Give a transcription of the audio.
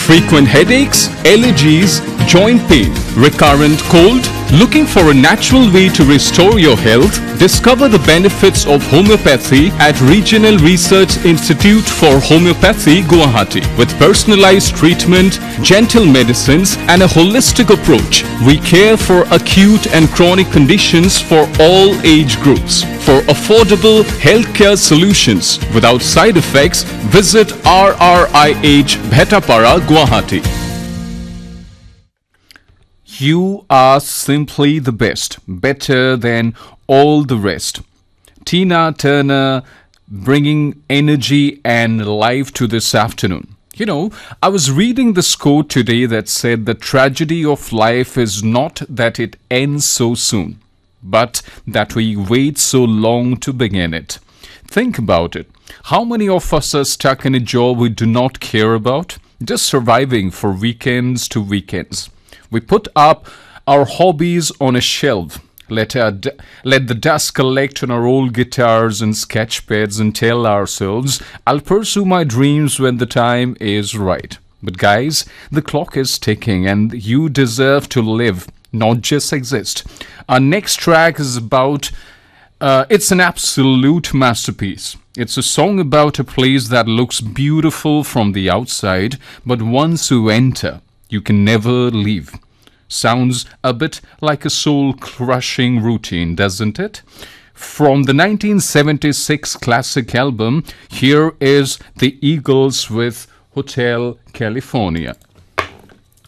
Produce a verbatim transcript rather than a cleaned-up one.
Frequent headaches, allergies, joint pain, recurrent cold? Looking for a natural way to restore your health? Discover the benefits of homeopathy at Regional Research Institute for Homeopathy, Guwahati. With personalized treatment, gentle medicines, and a holistic approach, we care for acute and chronic conditions for all age groups. For affordable healthcare solutions without side effects, visit R R I H Bhetapara, Guwahati. You are simply the best, better than all the rest. Tina Turner bringing energy and life to this afternoon. You know, I was reading this quote today that said the tragedy of life is not that it ends so soon, but that we wait so long to begin it. Think about it. How many of us are stuck in a job we do not care about, just surviving for weekends to weekends? We put up our hobbies on a shelf, let, our d- let the dust collect on our old guitars and sketch pads and tell ourselves, I'll pursue my dreams when the time is right. But guys, the clock is ticking and you deserve to live, not just exist. Our next track is about, uh, it's an absolute masterpiece. It's a song about a place that looks beautiful from the outside, but once you enter, you can never leave. Sounds a bit like a soul-crushing routine, doesn't it? From the nineteen seventy-six classic album, here is the Eagles with Hotel California.